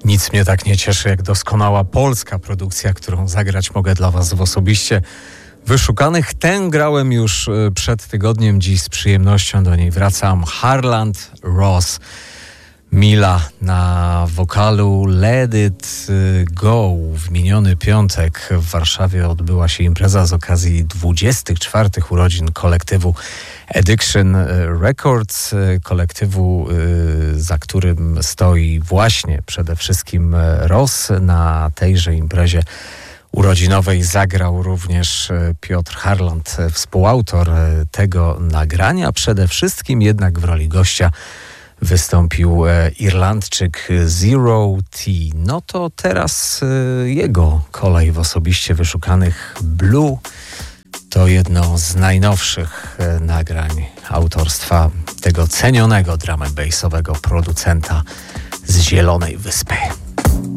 Nic mnie tak nie cieszy jak doskonała polska produkcja, którą zagrać mogę dla Was w osobiście wyszukanych. Tę grałem już przed tygodniem, dziś z przyjemnością do niej wracam. Harland Ross, Mila na wokalu, Let It Go. W miniony piątek w Warszawie odbyła się impreza z okazji 24. urodzin kolektywu Addiction Records, kolektywu, za którym stoi właśnie przede wszystkim Ross. Na tejże imprezie urodzinowej zagrał również Piotr Harland, współautor tego nagrania. Przede wszystkim jednak w roli gościa wystąpił Irlandczyk Zero T. No to teraz jego kolej w osobiście wyszukanych. Blue to jedno z najnowszych nagrań autorstwa tego cenionego drum and bassowego producenta z Zielonej Wyspy.